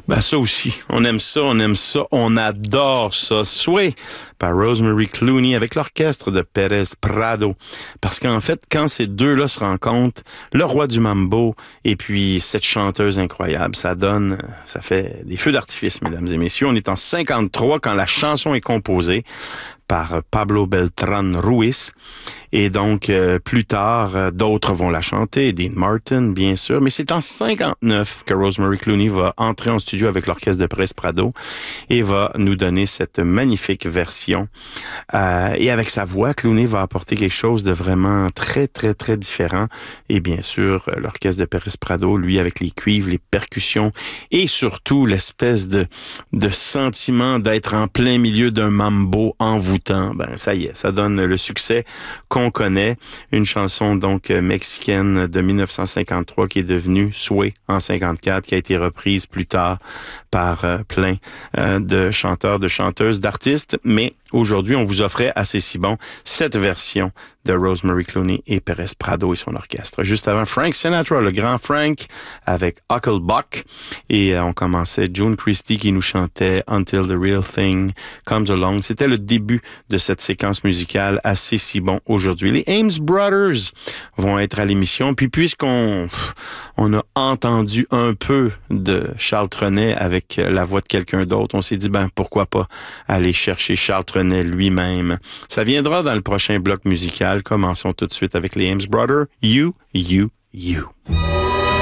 Ben ça aussi, on aime ça, on adore ça. Sway par Rosemary Clooney avec l'orchestre de Pérez Prado. Parce qu'en fait, quand ces deux-là se rencontrent, le roi du mambo et puis cette chanteuse incroyable, ça fait des feux d'artifice, mesdames et messieurs. On est en 53 quand la chanson est composée par Pablo Beltrán Ruiz. Et donc, plus tard, d'autres vont la chanter, Dean Martin, bien sûr. Mais c'est en 59 que Rosemary Clooney va entrer en studio avec l'orchestre de Pérez Prado et va nous donner cette magnifique version. Et avec sa voix, Clooney va apporter quelque chose de vraiment très, très, très différent. Et bien sûr, l'orchestre de Pérez Prado, lui, avec les cuivres, les percussions et surtout l'espèce de sentiment d'être en plein milieu d'un mambo envoûtant. Ben, ça y est, ça donne le succès qu'on connaît. Une chanson donc mexicaine de 1953 qui est devenue Sway en 54, qui a été reprise plus tard par plein de chanteurs, de chanteuses, d'artistes. Mais aujourd'hui, on vous offrait assez si bon cette version de Rosemary Clooney et Pérez Prado et son orchestre. Juste avant, Frank Sinatra, le grand Frank, avec Hucklebuck. Et on commençait June Christy qui nous chantait Until the Real Thing Comes Along. C'était le début de cette séquence musicale assez si bon aujourd'hui. Les Ames Brothers vont être à l'émission. Puis puisqu'on a entendu un peu de Charles Trenet avec la voix de quelqu'un d'autre, on s'est dit, pourquoi pas aller chercher Charles Trenet lui-même. Ça viendra dans le prochain bloc musical. Commençons tout de suite avec les Ames Brothers. You, You, You.